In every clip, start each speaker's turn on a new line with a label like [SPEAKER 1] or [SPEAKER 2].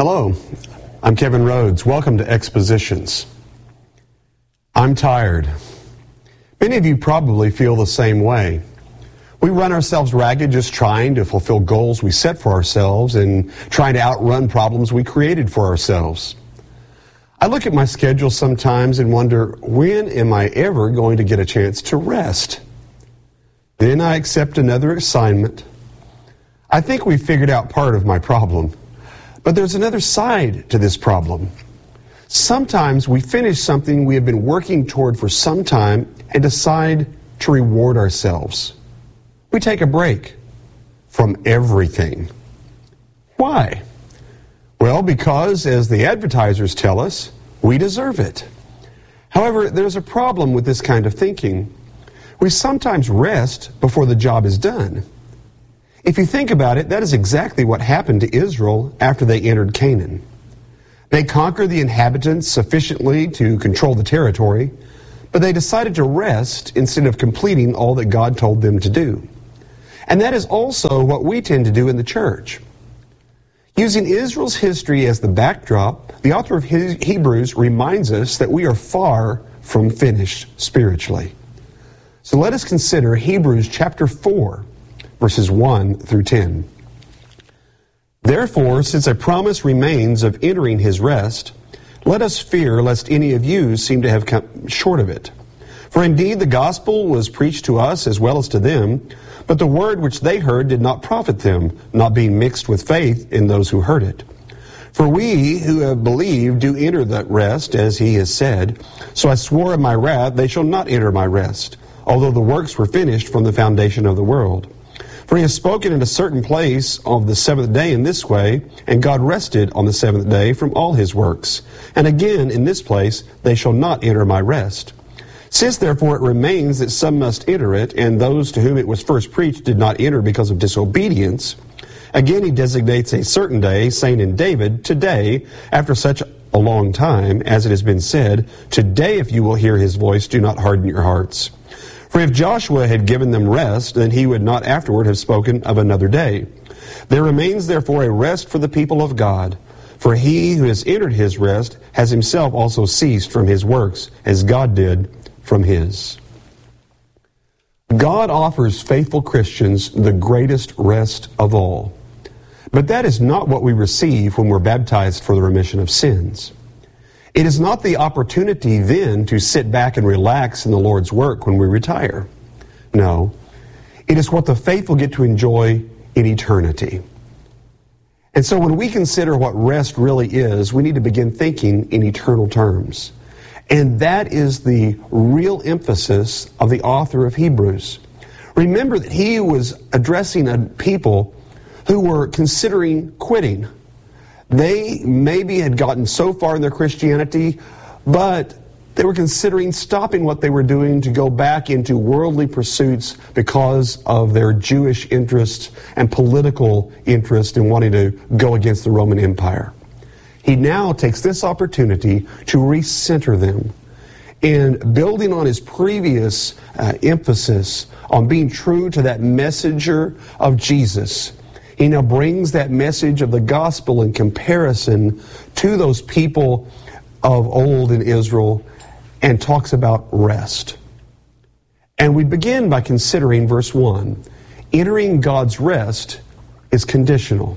[SPEAKER 1] Hello, I'm Kevin Rhodes. Welcome to Expositions. I'm tired. Many of you probably feel the same way. We run ourselves ragged just trying to fulfill goals we set for ourselves and trying to outrun problems we created for ourselves. I look at my schedule sometimes and wonder, when am I ever going to get a chance to rest? Then I accept another assignment. I think we figured out part of my problem. But there's another side to this problem. Sometimes we finish something we have been working toward for some time and decide to reward ourselves. We take a break from everything. Why? Well, because, as the advertisers tell us, we deserve it. However, there's a problem with this kind of thinking. We sometimes rest before the job is done. If you think about it, that is exactly what happened to Israel after they entered Canaan. They conquered the inhabitants sufficiently to control the territory, but they decided to rest instead of completing all that God told them to do. And that is also what we tend to do in the church. Using Israel's history as the backdrop, the author of Hebrews reminds us that we are far from finished spiritually. So let us consider Hebrews chapter 4, verses 1 through 10. Therefore, since a promise remains of entering his rest, let us fear lest any of you seem to have come short of it. For indeed the gospel was preached to us as well as to them, but the word which they heard did not profit them, not being mixed with faith in those who heard it. For we who have believed do enter that rest, as he has said, so I swore in my wrath, they shall not enter my rest, although the works were finished from the foundation of the world. For he has spoken in a certain place of the seventh day in this way, and God rested on the seventh day from all his works. And again, in this place, they shall not enter my rest. Since therefore it remains that some must enter it, and those to whom it was first preached did not enter because of disobedience, again he designates a certain day, saying in David, today, after such a long time, as it has been said, today if you will hear his voice, do not harden your hearts. For if Joshua had given them rest, then he would not afterward have spoken of another day. There remains therefore a rest for the people of God. For he who has entered his rest has himself also ceased from his works, as God did from his. God offers faithful Christians the greatest rest of all. But that is not what we receive when we're baptized for the remission of sins. It is not the opportunity then to sit back and relax in the Lord's work when we retire. No, it is what the faithful get to enjoy in eternity. And so when we consider what rest really is, we need to begin thinking in eternal terms. And that is the real emphasis of the author of Hebrews. Remember that he was addressing a people who were considering quitting. They maybe had gotten so far in their Christianity, but they were considering stopping what they were doing to go back into worldly pursuits because of their Jewish interests and political interest in wanting to go against the Roman Empire. He now takes this opportunity to recenter them. And building on his previous emphasis on being true to that messenger of Jesus, he now brings that message of the gospel in comparison to those people of old in Israel and talks about rest. And we begin by considering verse 1. Entering God's rest is conditional.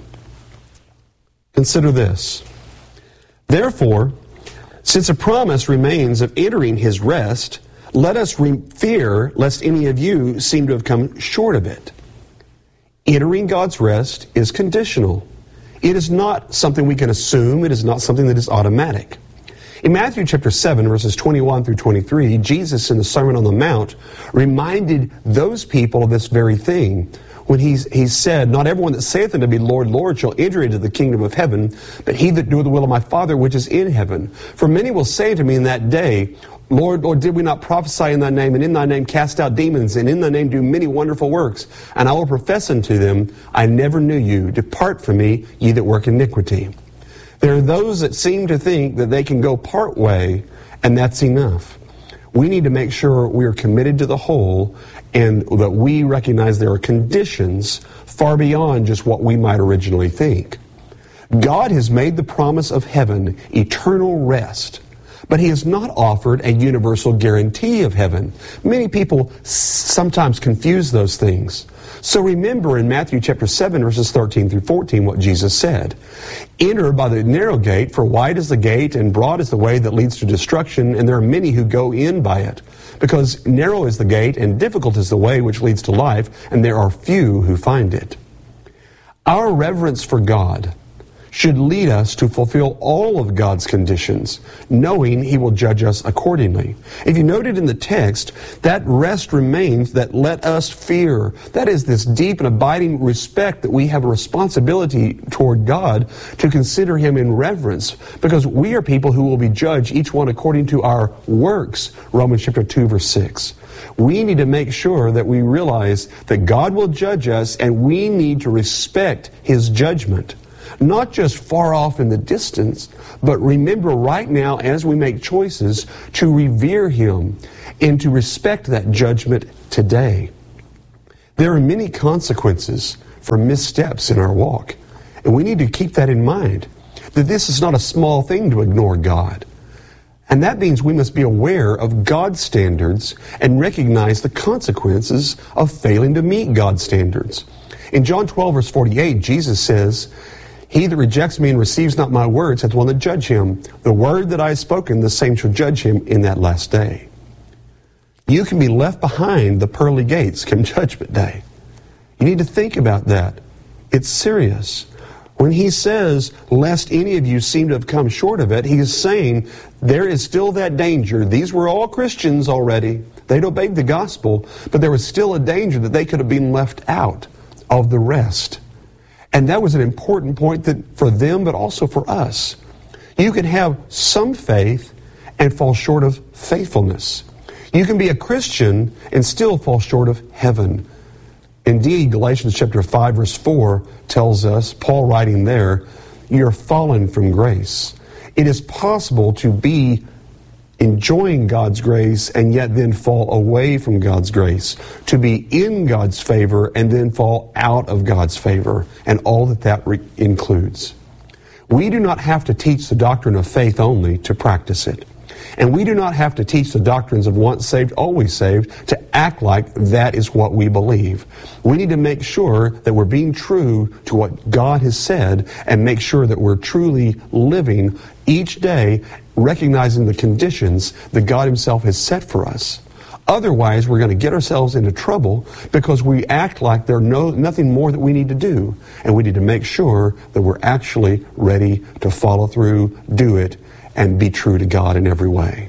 [SPEAKER 1] Consider this. Therefore, since a promise remains of entering his rest, let us fear lest any of you seem to have come short of it. Entering God's rest is conditional. It is not something we can assume. It is not something that is automatic. In Matthew chapter 7, verses 21 through 23, Jesus in the Sermon on the Mount reminded those people of this very thing when he said, not everyone that saith unto me, Lord, Lord, shall enter into the kingdom of heaven, but he that doeth the will of my Father which is in heaven. For many will say to me in that day, Lord, Lord, did we not prophesy in thy name, and in thy name cast out demons, and in thy name do many wonderful works? And I will profess unto them, I never knew you. Depart from me, ye that work iniquity. There are those that seem to think that they can go part way, and that's enough. We need to make sure we are committed to the whole, and that we recognize there are conditions far beyond just what we might originally think. God has made the promise of heaven eternal rest, but He has not offered a universal guarantee of heaven. Many people sometimes confuse those things. So remember in Matthew chapter 7, verses 13 through 14, what Jesus said. Enter by the narrow gate, for wide is the gate and broad is the way that leads to destruction, and there are many who go in by it. Because narrow is the gate and difficult is the way which leads to life, and there are few who find it. Our reverence for God should lead us to fulfill all of God's conditions, knowing He will judge us accordingly. If you noted in the text, that rest remains that let us fear. That is this deep and abiding respect that we have a responsibility toward God to consider Him in reverence, because we are people who will be judged, each one according to our works, Romans chapter 2, verse 6. We need to make sure that we realize that God will judge us, and we need to respect His judgment. Not just far off in the distance, but remember right now as we make choices to revere Him and to respect that judgment today. There are many consequences for missteps in our walk, and we need to keep that in mind, that this is not a small thing to ignore God. And that means we must be aware of God's standards and recognize the consequences of failing to meet God's standards. In John 12, verse 48, Jesus says, "He that rejects me and receives not my words hath one to judge him. The word that I have spoken, the same shall judge him in that last day." You can be left behind the pearly gates come Judgment Day. You need to think about that. It's serious. When He says, lest any of you seem to have come short of it, He is saying there is still that danger. These were all Christians already. They'd obeyed the gospel, but there was still a danger that they could have been left out of the rest. And that was an important point that for them, but also for us. You can have some faith and fall short of faithfulness. You can be a Christian and still fall short of heaven. Indeed, Galatians chapter 5, verse 4 tells us, Paul writing there, "You're fallen from grace." It is possible to be enjoying God's grace and yet then fall away from God's grace, to be in God's favor and then fall out of God's favor, and all that includes. We do not have to teach the doctrine of faith only to practice it. And we do not have to teach the doctrines of once saved, always saved to act like that is what we believe. We need to make sure that we're being true to what God has said and make sure that we're truly living each day recognizing the conditions that God Himself has set for us. Otherwise, we're going to get ourselves into trouble because we act like there's nothing more that we need to do. And we need to make sure that we're actually ready to follow through, do it, and be true to God in every way.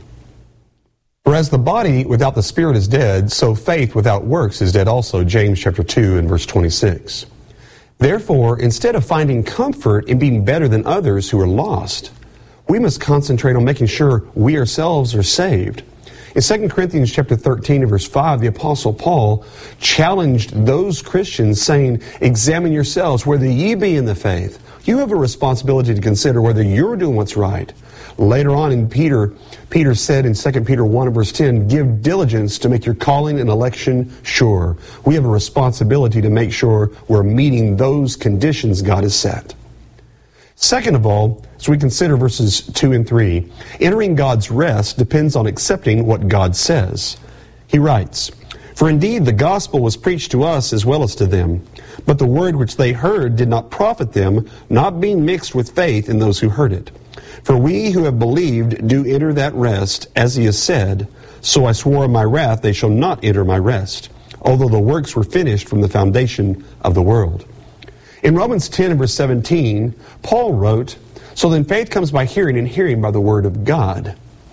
[SPEAKER 1] For as the body without the spirit is dead, so faith without works is dead also, James chapter 2 and verse 26. Therefore, instead of finding comfort in being better than others who are lost, we must concentrate on making sure we ourselves are saved. In 2 Corinthians chapter 13 and verse 5, the Apostle Paul challenged those Christians saying, "Examine yourselves whether ye be in the faith." You have a responsibility to consider whether you're doing what's right. Later on in Peter said in 2 Peter 1 verse 10, "Give diligence to make your calling and election sure." We have a responsibility to make sure we're meeting those conditions God has set. Second of all, as we consider verses 2 and 3, entering God's rest depends on accepting what God says. He writes, "For indeed the gospel was preached to us as well as to them, but the word which they heard did not profit them, not being mixed with faith in those who heard it. For we who have believed do enter that rest, as He has said, So I swore in my wrath, they shall not enter my rest, although the works were finished from the foundation of the world." In Romans 10 and verse 17, Paul wrote, "So then faith comes by hearing, and hearing by the word of God."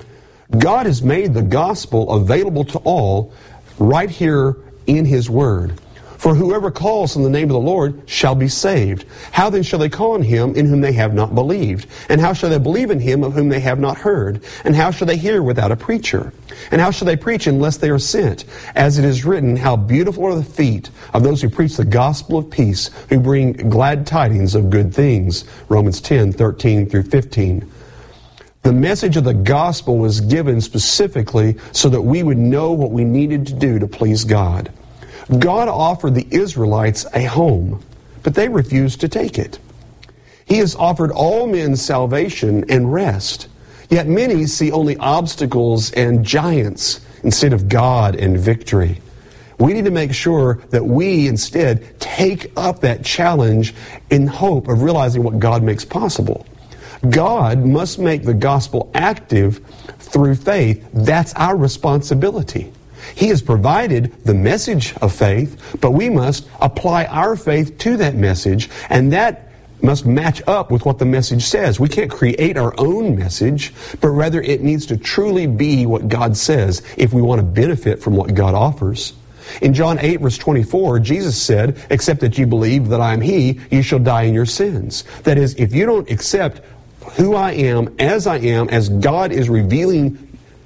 [SPEAKER 1] God has made the gospel available to all right here in His word. "For whoever calls on the name of the Lord shall be saved. How then shall they call on Him in whom they have not believed? And how shall they believe in Him of whom they have not heard? And how shall they hear without a preacher? And how shall they preach unless they are sent? As it is written, how beautiful are the feet of those who preach the gospel of peace, who bring glad tidings of good things." Romans 10, 13 through 15. The message of the gospel was given specifically so that we would know what we needed to do to please God. God offered the Israelites a home, but they refused to take it. He has offered all men salvation and rest. Yet many see only obstacles and giants instead of God and victory. We need to make sure that we instead take up that challenge in hope of realizing what God makes possible. God must make the gospel active through faith. That's our responsibility. He has provided the message of faith, but we must apply our faith to that message, and that must match up with what the message says. We can't create our own message, but rather it needs to truly be what God says if we want to benefit from what God offers. In John 8, verse 24, Jesus said, "Except that you believe that I am He, you shall die in your sins." That is, if you don't accept who I am, as God is revealing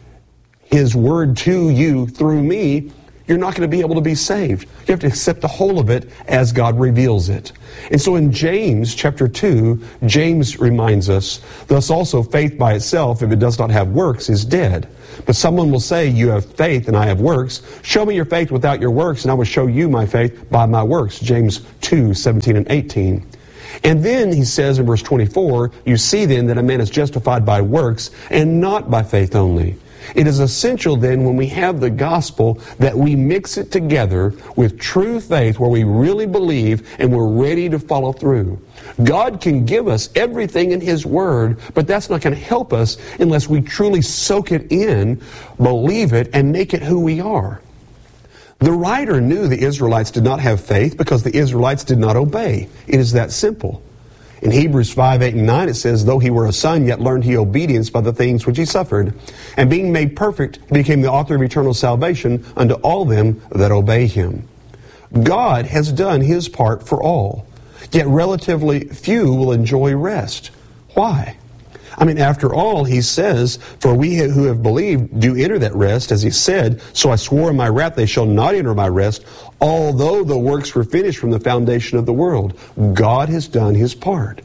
[SPEAKER 1] His Word to you through me, you're not going to be able to be saved. You have to accept the whole of it as God reveals it. And so in James chapter 2, James reminds us, "Thus also faith by itself, if it does not have works, is dead. But someone will say, 'You have faith and I have works. Show me your faith without your works, and I will show you my faith by my works.'" James 2, 17 and 18. And then he says in verse 24, "You see then that a man is justified by works and not by faith only." It is essential then when we have the gospel that we mix it together with true faith where we really believe and we're ready to follow through. God can give us everything in His Word, but that's not going to help us unless we truly soak it in, believe it, and make it who we are. The writer knew the Israelites did not have faith because the Israelites did not obey. It is that simple. In Hebrews 5, 8, and 9 it says, "Though he were a son, yet learned he obedience by the things which he suffered. And being made perfect, he became the author of eternal salvation unto all them that obey him." God has done His part for all, yet relatively few will enjoy rest. Why? After all, He says, "For we who have believed do enter that rest, as He said, so I swore in my wrath they shall not enter my rest, although the works were finished from the foundation of the world." God has done His part.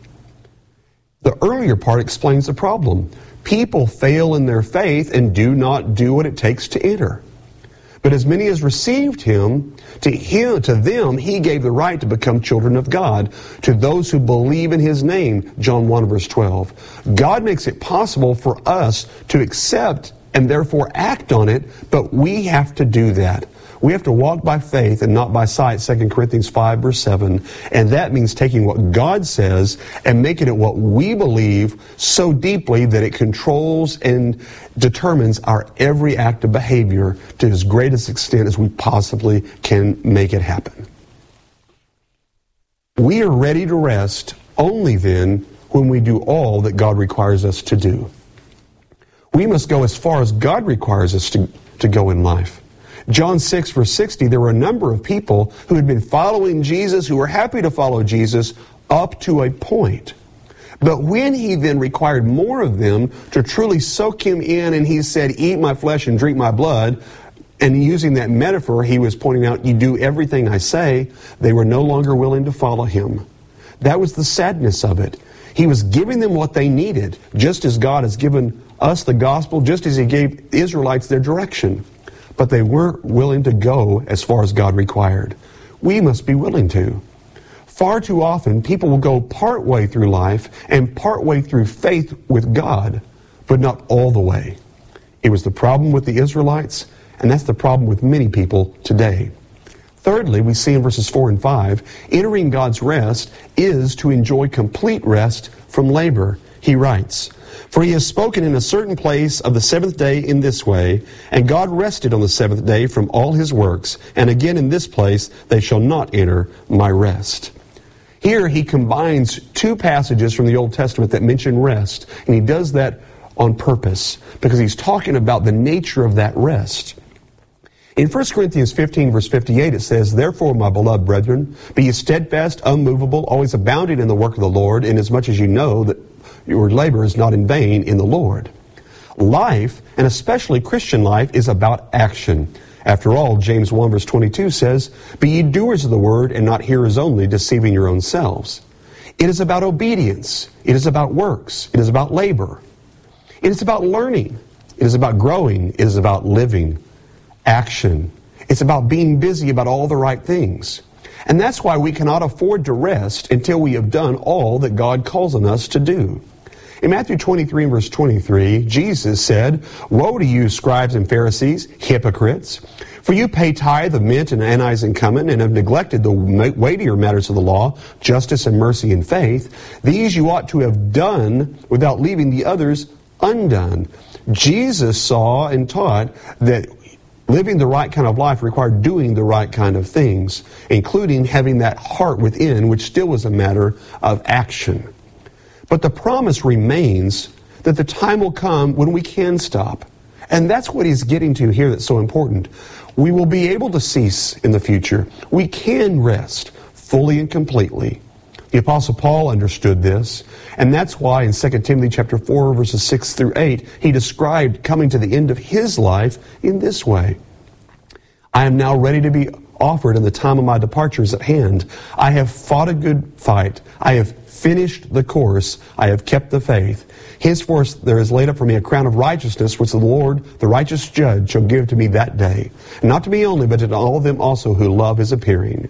[SPEAKER 1] The earlier part explains the problem. People fail in their faith and do not do what it takes to enter. But as many as received Him, to them He gave the right to become children of God, to those who believe in His name, John 1 verse 12. God makes it possible for us to accept and therefore act on it, but we have to do that. We have to walk by faith and not by sight, 2 Corinthians 5 verse 7. And that means taking what God says and making it what we believe so deeply that it controls and determines our every act of behavior to as greatest extent as we possibly can make it happen. We are ready to rest only then when we do all that God requires us to do. We must go as far as God requires us to go in life. John 6 verse 60, there were a number of people who had been following Jesus, who were happy to follow Jesus up to a point. But when He then required more of them to truly soak Him in, and He said, "Eat my flesh and drink my blood," and using that metaphor, He was pointing out, "You do everything I say," they were no longer willing to follow Him. That was the sadness of it. He was giving them what they needed, just as God has given us the gospel, just as He gave the Israelites their direction. But they weren't willing to go as far as God required. We must be willing to. Far too often, people will go part way through life and part way through faith with God, but not all the way. It was the problem with the Israelites, and that's the problem with many people today. Thirdly, we see in verses 4 and 5, entering God's rest is to enjoy complete rest from labor. He writes, "For He has spoken in a certain place of the seventh day in this way, and God rested on the seventh day from all His works, and again in this place they shall not enter my rest." Here He combines two passages from the Old Testament that mention rest, and He does that on purpose, because He's talking about the nature of that rest. In 1 Corinthians 15 verse 58 it says, "Therefore, my beloved brethren, be ye steadfast, unmovable, always abounding in the work of the Lord, inasmuch as you know that your labor is not in vain in the Lord." Life, and especially Christian life, is about action. After all, James 1 verse 22 says, "Be ye doers of the word, and not hearers only, deceiving your own selves." It is about obedience. It is about works. It is about labor. It is about learning. It is about growing. It is about living. Action. It's about being busy about all the right things. And that's why we cannot afford to rest until we have done all that God calls on us to do. In Matthew 23 and verse 23, Jesus said, "Woe to you, scribes and Pharisees, hypocrites! For you pay tithe of mint and anise and cumin, and have neglected the weightier matters of the law, justice and mercy and faith. These you ought to have done without leaving the others undone." Jesus saw and taught that living the right kind of life required doing the right kind of things, including having that heart within, which still was a matter of action. But the promise remains that the time will come when we can stop. And that's what he's getting to here that's so important. We will be able to cease in the future. We can rest fully and completely. The Apostle Paul understood this, and that's why in 2 Timothy chapter 4, verses 6 through 8, he described coming to the end of his life in this way. "I am now ready to be offered, and the time of my departure is at hand. I have fought a good fight. I have finished the course. I have kept the faith. Henceforth there is laid up for me a crown of righteousness, which the Lord, the righteous judge, shall give to me that day. And not to me only, but to all them also who love his appearing."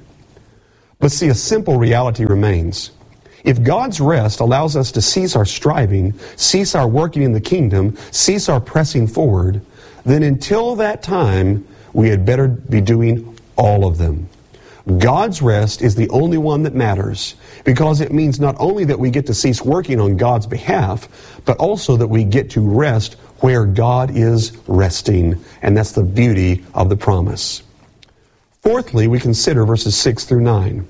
[SPEAKER 1] But see, a simple reality remains. If God's rest allows us to cease our striving, cease our working in the kingdom, cease our pressing forward, then until that time, we had better be doing all of them. God's rest is the only one that matters, because it means not only that we get to cease working on God's behalf, but also that we get to rest where God is resting. And that's the beauty of the promise. Fourthly, we consider verses 6 through 9.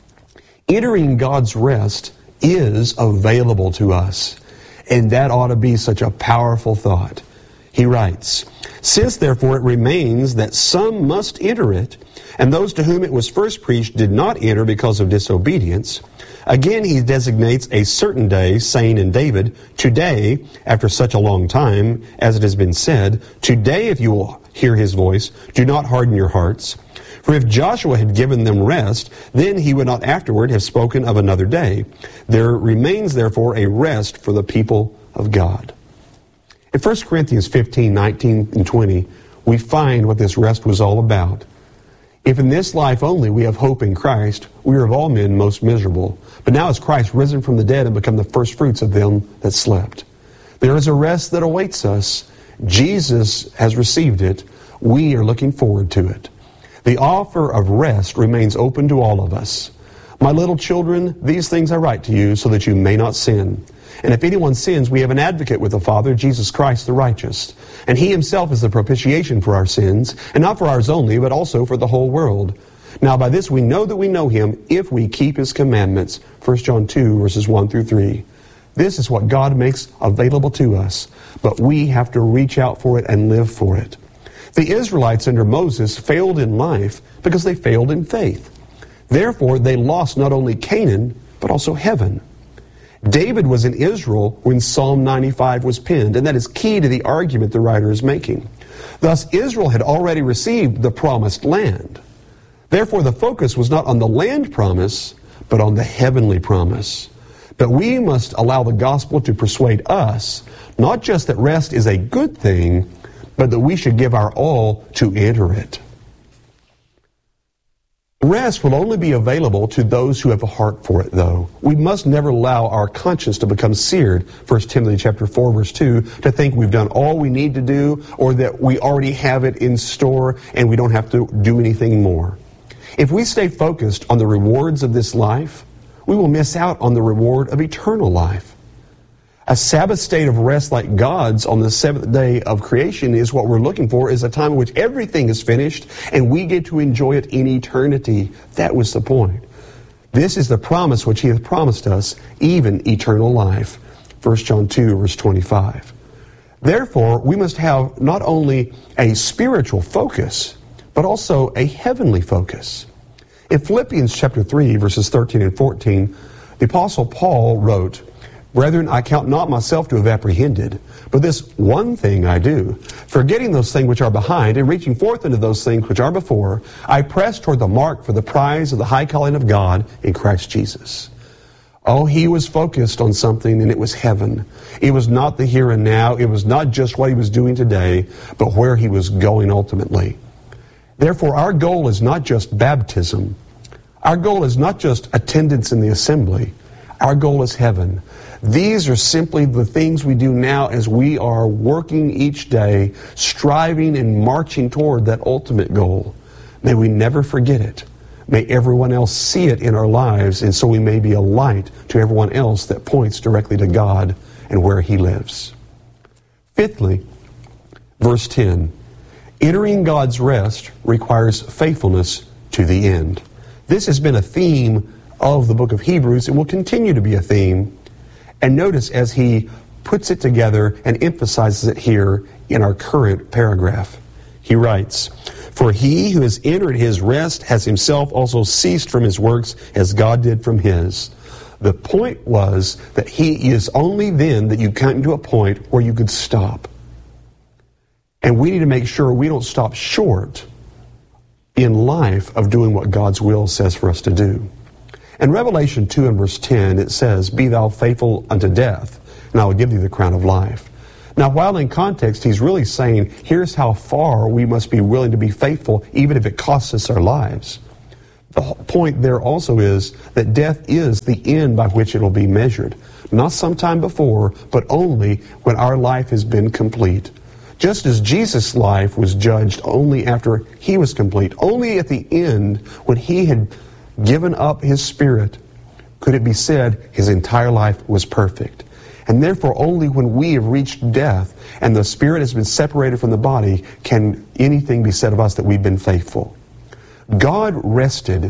[SPEAKER 1] Entering God's rest is available to us, and that ought to be such a powerful thought. He writes, "Since therefore it remains that some must enter it, and those to whom it was first preached did not enter because of disobedience, again he designates a certain day, saying in David, 'Today, after such a long time, as it has been said, today if you will hear his voice, do not harden your hearts.' For if Joshua had given them rest, then he would not afterward have spoken of another day. There remains therefore a rest for the people of God." In 1 Corinthians 15, 19, and 20, we find what this rest was all about. "If in this life only we have hope in Christ, we are of all men most miserable. But now is Christ risen from the dead and become the first fruits of them that slept." There is a rest that awaits us. Jesus has received it. We are looking forward to it. The offer of rest remains open to all of us. "My little children, these things I write to you so that you may not sin. And if anyone sins, we have an advocate with the Father, Jesus Christ the righteous. And he himself is the propitiation for our sins, and not for ours only, but also for the whole world. Now by this we know that we know him, if we keep his commandments." 1 John 2, verses 1 through 3. This is what God makes available to us, but we have to reach out for it and live for it. The Israelites under Moses failed in life because they failed in faith. Therefore, they lost not only Canaan, but also heaven. David was in Israel when Psalm 95 was penned, and that is key to the argument the writer is making. Thus, Israel had already received the promised land. Therefore, the focus was not on the land promise, but on the heavenly promise. But we must allow the gospel to persuade us, not just that rest is a good thing, but that we should give our all to enter it. Rest will only be available to those who have a heart for it, though. We must never allow our conscience to become seared, 1 Timothy chapter 4, verse 2, to think we've done all we need to do, or that we already have it in store and we don't have to do anything more. If we stay focused on the rewards of this life, we will miss out on the reward of eternal life. A Sabbath state of rest like God's on the seventh day of creation is what we're looking for, is a time in which everything is finished and we get to enjoy it in eternity. That was the point. This is the promise which he hath promised us, even eternal life. 1 John 2, verse 25. Therefore, we must have not only a spiritual focus, but also a heavenly focus. In Philippians chapter 3, verses 13 and 14, the Apostle Paul wrote, "Brethren, I count not myself to have apprehended, but this one thing I do, forgetting those things which are behind, and reaching forth into those things which are before, I press toward the mark for the prize of the high calling of God in Christ Jesus." Oh, he was focused on something, and it was heaven. It was not the here and now. It was not just what he was doing today, but where he was going ultimately. Therefore, our goal is not just baptism, Our goal is not just attendance in the assembly. Our goal is heaven. These are simply the things we do now as we are working each day, striving and marching toward that ultimate goal. May we never forget it. May everyone else see it in our lives, and so we may be a light to everyone else that points directly to God and where He lives. Fifthly, verse 10, entering God's rest requires faithfulness to the end. This has been a theme of the book of Hebrews. It will continue to be a theme. And notice as he puts it together and emphasizes it here in our current paragraph. He writes, "For he who has entered his rest has himself also ceased from his works as God did from his." The point was that he is only then that you come to a point where you could stop. And we need to make sure we don't stop short in life of doing what God's will says for us to do. In Revelation 2 and verse 10, it says, "Be thou faithful unto death, and I will give thee the crown of life." Now, while in context, he's really saying, here's how far we must be willing to be faithful, even if it costs us our lives. The point there also is that death is the end by which it will be measured. Not sometime before, but only when our life has been complete. Just as Jesus' life was judged only after he was complete, only at the end, when he had given up his spirit, could it be said his entire life was perfect. And therefore, only when we have reached death and the spirit has been separated from the body can anything be said of us that we've been faithful. God rested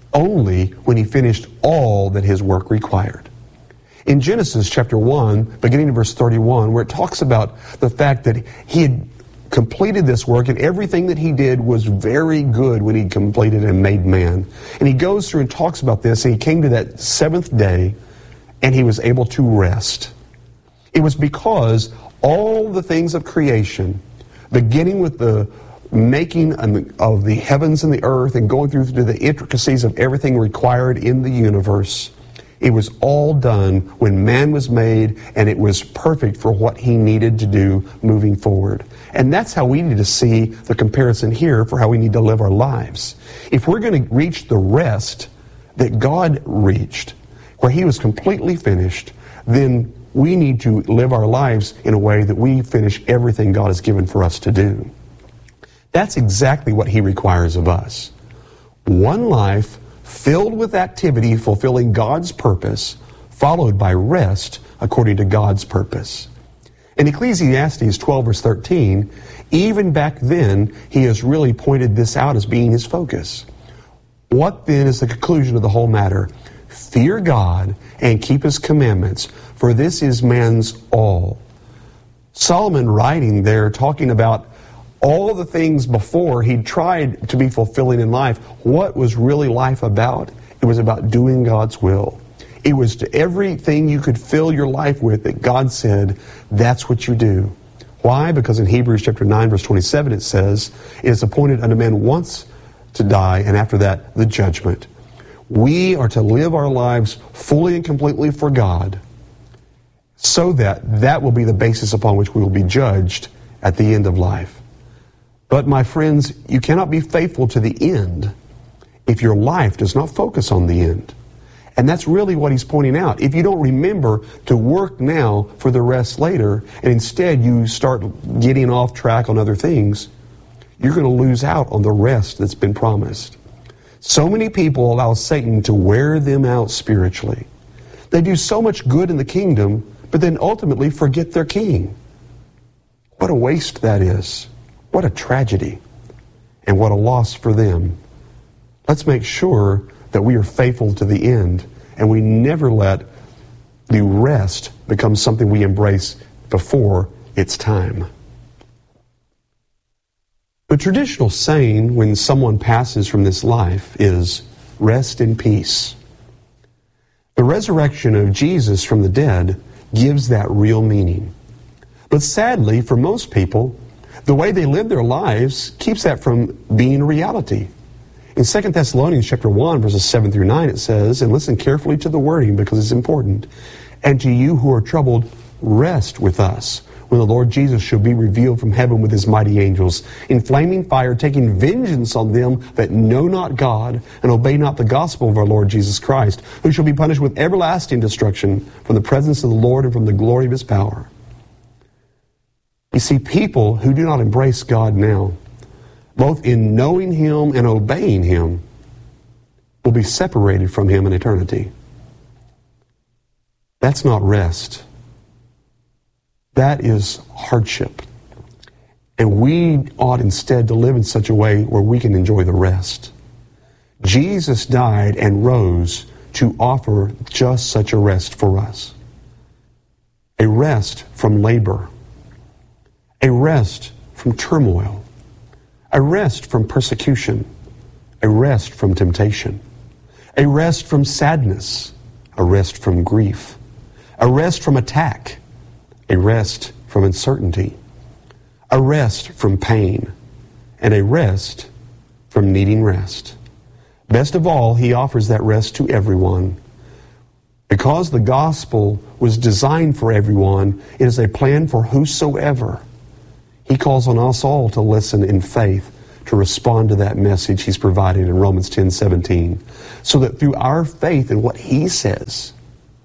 [SPEAKER 1] only when he finished all that his work required. In Genesis chapter 1, beginning in verse 31, where it talks about the fact that he had completed this work and everything that he did was very good when he completed and made man. And he goes through and talks about this, and he came to that seventh day and he was able to rest. It was because all the things of creation, beginning with the making of the heavens and the earth and going through to the intricacies of everything required in the universe, it was all done when man was made, and it was perfect for what he needed to do moving forward. And that's how we need to see the comparison here for how we need to live our lives. If we're going to reach the rest that God reached, where he was completely finished, then we need to live our lives in a way that we finish everything God has given for us to do. That's exactly what he requires of us. One life filled with activity fulfilling God's purpose, followed by rest according to God's purpose. In Ecclesiastes 12 verse 13, even back then, he has really pointed this out as being his focus. What then is the conclusion of the whole matter? Fear God and keep his commandments, for this is man's all. Solomon writing there, talking about all the things before he'd tried to be fulfilling in life. What was really life about? It was about doing God's will. It was to everything you could fill your life with that God said, that's what you do. Why? Because in Hebrews chapter 9 verse 27 it says, it is appointed unto men once to die, and after that the judgment. We are to live our lives fully and completely for God, so that that will be the basis upon which we will be judged at the end of life. But my friends, you cannot be faithful to the end if your life does not focus on the end. And that's really what he's pointing out. If you don't remember to work now for the rest later, and instead you start getting off track on other things, you're going to lose out on the rest that's been promised. So many people allow Satan to wear them out spiritually. They do so much good in the kingdom, but then ultimately forget their king. What a waste that is. What a tragedy, and what a loss for them. Let's make sure that we are faithful to the end, and we never let the rest become something we embrace before it's time. The traditional saying when someone passes from this life is, rest in peace. The resurrection of Jesus from the dead gives that real meaning. But sadly, for most people, the way they live their lives keeps that from being a reality. In 2 Thessalonians chapter 1, verses 7 through 9, it says, and listen carefully to the wording because it's important, and to you who are troubled, rest with us when the Lord Jesus shall be revealed from heaven with his mighty angels, in flaming fire, taking vengeance on them that know not God and obey not the gospel of our Lord Jesus Christ, who shall be punished with everlasting destruction from the presence of the Lord and from the glory of his power. You see, people who do not embrace God now, both in knowing him and obeying him, will be separated from him in eternity. That's not rest. That is hardship. And we ought instead to live in such a way where we can enjoy the rest. Jesus died and rose to offer just such a rest for us. A rest from labor. A rest from turmoil. A rest from persecution. A rest from temptation. A rest from sadness. A rest from grief. A rest from attack. A rest from uncertainty, a rest from pain, and a rest from needing rest. Best of all, he offers that rest to everyone. Because the gospel was designed for everyone, it is a plan for whosoever. He calls on us all to listen in faith, to respond to that message he's provided in Romans 10:17, so that through our faith in what he says,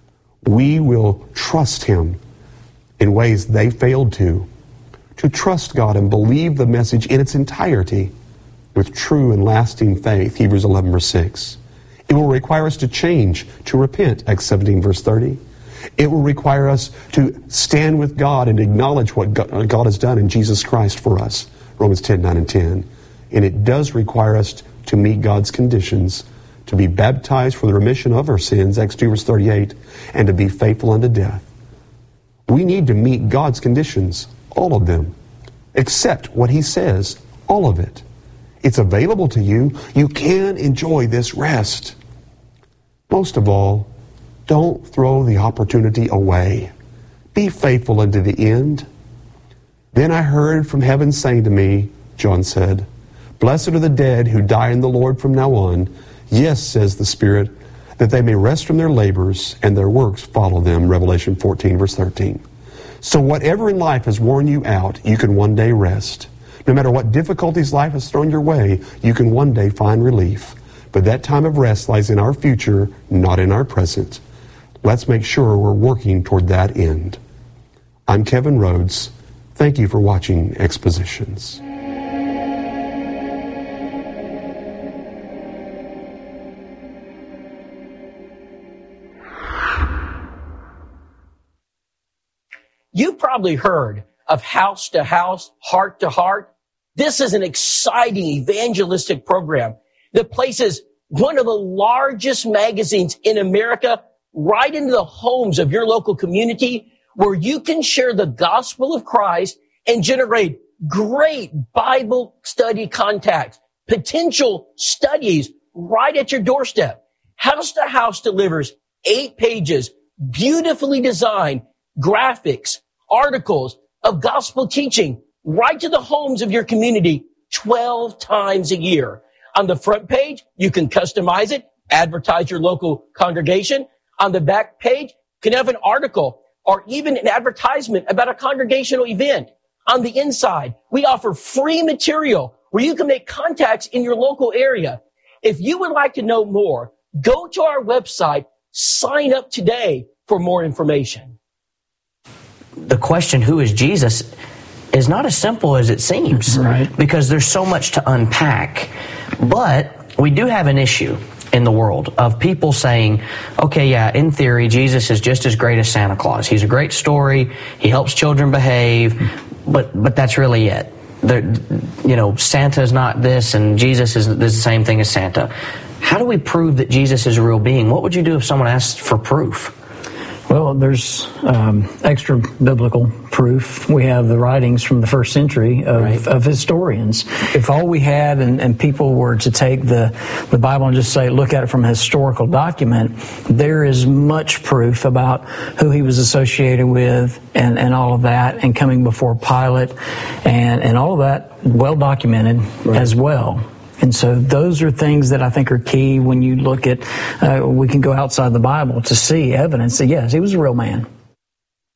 [SPEAKER 1] we will trust him in ways they failed to trust God and believe the message in its entirety with true and lasting faith, Hebrews 11, verse 6. It will require us to change, to repent, Acts 17, verse 30. It will require us to stand with God and acknowledge what God has done in Jesus Christ for us, Romans 10, 9, and 10. And it does require us to meet God's conditions, to be baptized for the remission of our sins, Acts 2, verse 38, and to be faithful unto death. We need to meet God's conditions, all of them. Accept what he says, all of it. It's available to you. You can enjoy this rest. Most of all, don't throw the opportunity away. Be faithful unto the end. Then I heard from heaven saying to me, John said, Blessed are the dead who die in the Lord from now on. Yes, says the Spirit, that they may rest from their labors and their works follow them, Revelation 14, verse 13. So whatever in life has worn you out, you can one day rest. No matter what difficulties life has thrown your way, you can one day find relief. But that time of rest lies in our future, not in our present. Let's make sure we're working toward that end. I'm Kevin Rhodes. Thank you for watching Expositions.
[SPEAKER 2] You've probably heard of House to House, Heart to Heart. This is an exciting evangelistic program that places one of the largest magazines in America right into the homes of your local community, where you can share the gospel of Christ and generate great Bible study contacts, potential studies right at your doorstep. House to House delivers 8 pages, beautifully designed graphics, articles of gospel teaching right to the homes of your community 12 times a year. On the front page, you can customize it, advertise your local congregation. On the back page, you can have an article or even an advertisement about a congregational event. On the inside, we offer free material where you can make contacts in your local area. If you would like to know more, go to our website, sign up today for more information.
[SPEAKER 3] The question, who is Jesus, is not as simple as it seems, right? Because there's so much to unpack. But we do have an issue in the world of people saying, okay, yeah, in theory, Jesus is just as great as Santa Claus. He's a great story. He helps children behave, but that's really it. Santa's not this, and Jesus is the same thing as Santa. How do we prove that Jesus is a real being? What would you do if someone asked for proof?
[SPEAKER 4] Well, there's extra biblical proof. We have the writings from the first century of historians. If all we had and people were to take the Bible and just say, look at it from a historical document, there is much proof about who he was associated with and all of that, and coming before Pilate and all of that well documented as well. And so those are things that I think are key when you look at, we can go outside the Bible to see evidence that, yes, he was a real man.